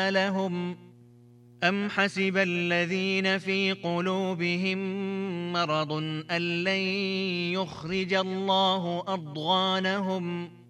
لهم أم حسب الذين في قلوبهم مرض أن لن يخرج الله أضغانهم